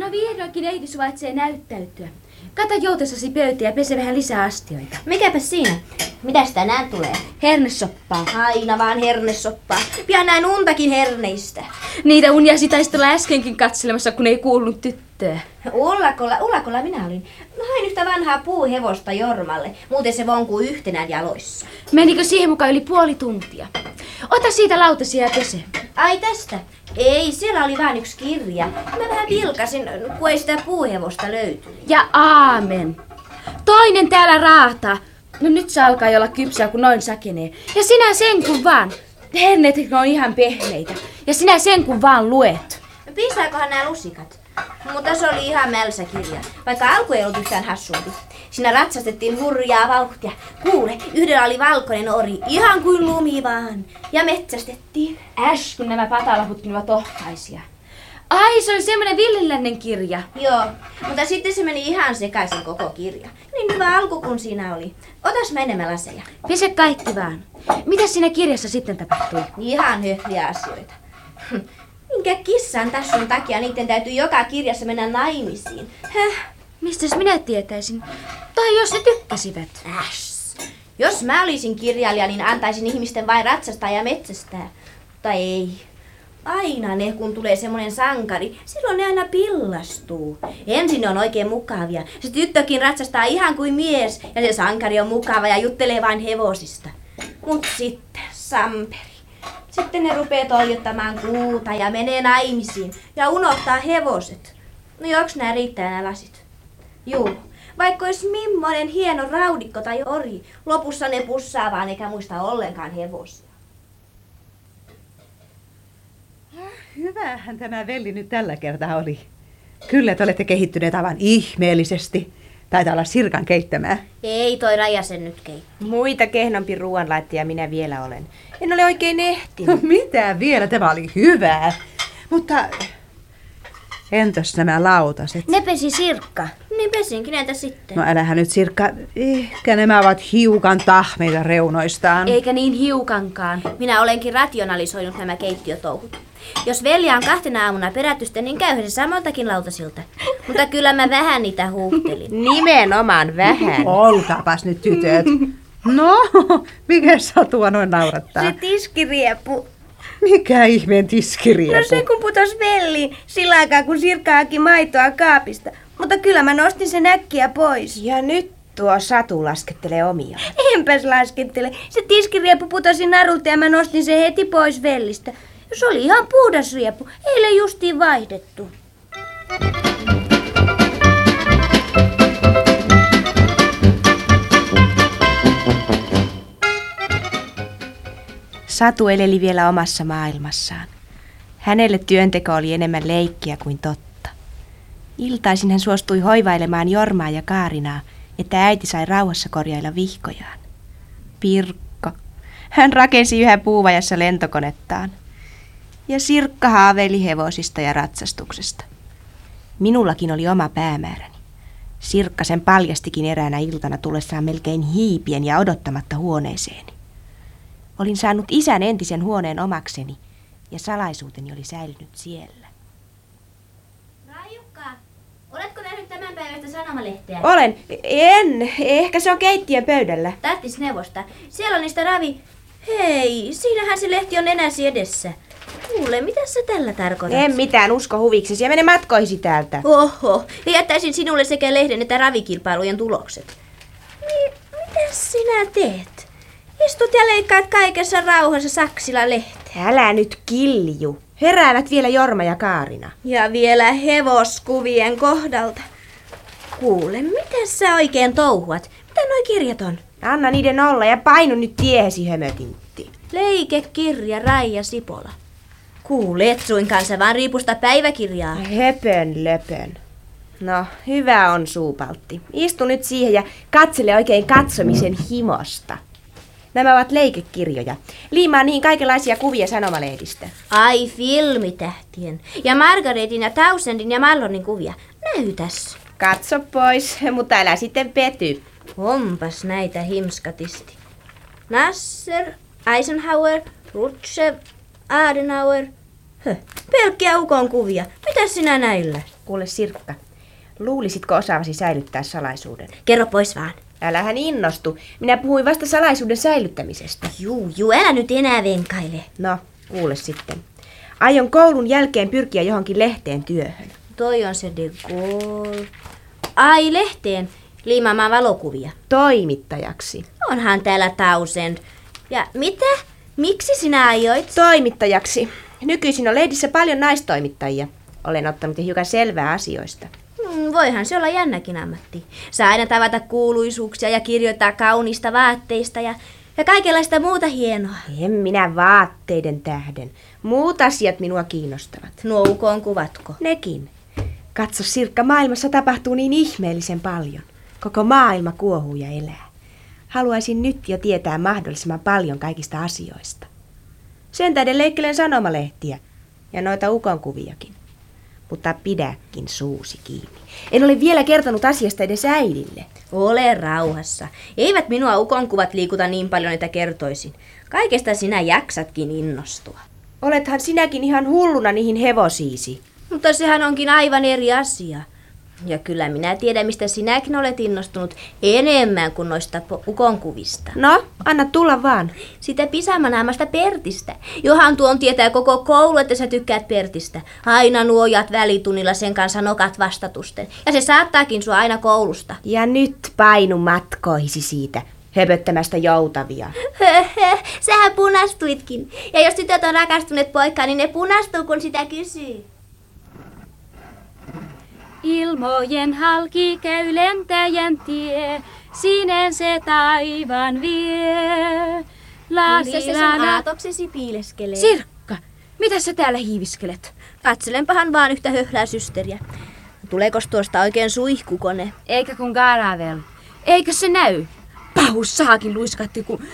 No vihdoinkin neiti suvaitsee näyttäytyä. Kata joutessasi pöytä ja pese vähän lisää astioita. Mikäpä siinä? Mitäs tänään tulee? Hernesoppaa. Aina vaan hernesoppaa. Pian näin untakin herneistä. Niitä uniasi taisi olla äskenkin katselemassa, kun ei kuulunut tyttöä. Ullakolla minä olin. Hain yhtä vanhaa puuhevosta Jormalle. Muuten se vonkuu yhtenään jaloissa. Menikö siihen mukaan yli puoli tuntia? Ota siitä lautasia ja pese. Ai tästä? Ei, siellä oli vain yksi kirja. Mä vähän vilkasin, kun ei sitä puuhevosta löytynyt. Ja aamen. Toinen täällä raataa. No nyt se alkaa olla kypsää, kun noin sakenee. Ja sinä sen kun vaan. Herneet on ihan pehmeitä. Ja sinä sen kun vaan luet. Piisaakohan nämä lusikat? Mutta se oli ihan mälsä kirja, vaikka alku ei ollut yhtään hassumpi. Siinä ratsastettiin hurjaa vauhtia. Kuule, yhdellä oli valkoinen ori, ihan kuin lumi vaan. Ja metsästettiin. Kun nämä patalaputkin ovat ohkaisia. Ai, se oli semmoinen villilännen kirja. Joo, mutta sitten se meni ihan sekaisin koko kirja. Niin hyvä alku kun siinä oli. Otas mä enemmän laseja. Pese kaikki vaan. Mitä siinä kirjassa sitten tapahtui? Ihan höhliä asioita. Minkä kissan tassun takia niiden täytyy joka kirjassa mennä naimisiin? Mistäs minä tietäisin? Tai jos ne tykkäsivät. Jos mä olisin kirjailija, niin antaisin ihmisten vain ratsastaa ja metsästää. Tai ei. Aina ne, kun tulee semmoinen sankari, silloin ne aina pillastuu. Ensin ne on oikein mukavia. Se tyttökin ratsastaa ihan kuin mies, ja se sankari on mukava ja juttelee vain hevosista. Mut sitten, samperi. Sitten ne rupee toijottamaan kuuta ja menee naimisiin ja unohtaa hevoset. No joks nää riittää nää lasit? Juu, vaikka olisi mimmonen hieno raudikko tai ori, lopussa ne pussaa vaan eikä muista ollenkaan hevosia. Hyvähän tämä velli nyt tällä kertaa oli. Kyllä te olette kehittyneet aivan ihmeellisesti. Taitaa olla Sirkan keittämää. Ei toi Raija sen nyt keitti. Muita kehnompi ruoanlaittajia minä vielä olen. En ole oikein ehtinyt. Mitä vielä? Tämä oli hyvää. Mutta entäs nämä lautaset? Ne pesi Sirkka. Niin pesinkin entä sitten? No älähän nyt Sirkka, ehkä nämä ovat hiukan tahmeita reunoistaan. Eikä niin hiukankaan. Minä olenkin rationalisoinut nämä keittiötouhut. Jos velja on 2 aamuna perätystä, niin käyhän se samaltakin lautasilta. Mutta kyllä mä vähän niitä huuhtelin. Nimenomaan vähän. Olkaapas nyt tytöt. No, mikä satua noin naurattaa? Se tiskiriepu. Mikä ihmeen tiskiriepu? No se kun putos velliin sillä aikaa kun Sirkka haki maitoa kaapista. Mutta kyllä mä nostin sen äkkiä pois. Ja nyt tuo Satu laskettelee omia. Enpäs laskettele. Se tiskiriepu putosi narulta ja mä nostin sen heti pois vellistä. Se oli ihan puhdas riepu. Eilen justiin vaihdettu. Satu eleli vielä omassa maailmassaan. Hänelle työnteko oli enemmän leikkiä kuin totta. Iltaisin hän suostui hoivailemaan Jormaa ja Kaarinaa, että äiti sai rauhassa korjailla vihkojaan. Pirkko. Hän rakensi yhä puuvajassa lentokonettaan. Ja Sirkka haaveili hevosista ja ratsastuksesta. Minullakin oli oma päämääräni. Sirkka sen paljastikin eräänä iltana tullessaan melkein hiipien ja odottamatta huoneeseeni. Olin saanut isän entisen huoneen omakseni ja salaisuuteni oli säilynyt siellä. Raijukka, oletko nähnyt tämän päivästä sanomalehteä? Olen. En. Ehkä se on keittiön pöydällä. Tarttis neuvosta. Siellä on niistä ravi... Hei, siinähän se lehti on nenäsi edessä. Kuule, mitä sä tällä tarkoitat? En mitään, usko huviksesi ja mene matkoihisi täältä. Oho, ja jättäisin sinulle sekä lehden että ravikilpailujen tulokset. Mitäs sinä teet? Istut ja leikkaat kaikessa rauhassa saksilla lehteä. Älä nyt kilju. Heräävät vielä Jorma ja Kaarina. Ja vielä hevoskuvien kohdalta. Kuule, mitä sä oikein touhuat? Mitä noi kirjat on? Anna niiden olla ja painu nyt tiehesi, hömötintti. Leikekirja Raija Sipola. Kuule, et suinkaan sä vaan riipusta päiväkirjaa. Höpön löpön. No, hyvä on suupaltti. Istu nyt siihen ja katsele oikein katsomisen himosta. Nämä ovat leikekirjoja. Liimaa niihin kaikenlaisia kuvia sanomalehdistä. Ai, filmitähtien. Ja Margaretin ja Tausendin ja Mallonin kuvia. Näytäs. Katso pois, mutta älä sitten pety. Onpas näitä himskatisti. Nasser, Eisenhower, Khrushchev, Adenauer. Pelkkiä ukon kuvia. Mitäs sinä näillä? Kuule Sirkka, luulisitko osaavasi säilyttää salaisuuden? Kerro pois vaan. Älähän innostu. Minä puhuin vasta salaisuuden säilyttämisestä. Juu, älä nyt enää venkaile. No, kuule sitten. Aion koulun jälkeen pyrkiä johonkin lehteen työhön. Toi on se de Gaulle. Ai, lehteen. Liimaamaan valokuvia. Toimittajaksi. Onhan täällä Tausend. Ja mitä? Miksi sinä aioit? Toimittajaksi. Nykyisin on lehdissä paljon naistoimittajia. Olen ottanut jo hiukan selvää asioista. Voihan se olla jännäkin ammatti. Saa aina tavata kuuluisuuksia ja kirjoittaa kauniista vaatteista ja kaikenlaista muuta hienoa. En minä vaatteiden tähden. Muut asiat minua kiinnostavat. Nuo ukon kuvatko? Nekin. Katso Sirkka, maailmassa tapahtuu niin ihmeellisen paljon. Koko maailma kuohuu ja elää. Haluaisin nyt jo tietää mahdollisimman paljon kaikista asioista. Sen tähden leikkelen sanomalehtiä ja noita ukonkuviakin. Mutta pidäkin suusi kiinni. En ole vielä kertonut asiasta edes äidille. Ole rauhassa. Eivät minua ukonkuvat liikuta niin paljon, että kertoisin. Kaikesta sinä jaksatkin innostua. Olethan sinäkin ihan hulluna niihin hevosiisi. Mutta sehän onkin aivan eri asia. Ja kyllä minä tiedän, mistä sinäkin olet innostunut enemmän kuin noista ukonkuvista. No, anna tulla vaan. Sitä pisamanaamasta Pertistä. Johan tuon tietää koko koulu, että sä tykkäät Pertistä. Aina nuojat välitunnilla sen kanssa nokat vastatusten. Ja se saattaakin sua aina koulusta. Ja nyt painu matkoihisi siitä höpöttämästä joutavia. Sähän punastuitkin. Ja jos tytöt on rakastuneet poikaan, niin ne punastuu, kun sitä kysyy. Ilmojen halki käy lentäjän tie, sineen se taivaan vie. Missä se sun aatoksesi piileskelee? Sirkka, mitä sä täällä hiiviskelet? Katselenpahan vaan yhtä höhlää systeriä. Tuleekos tuosta oikein suihkukone? Eikä kun Garavel. Eikö se näy? Pahu saakin luiskatti, kun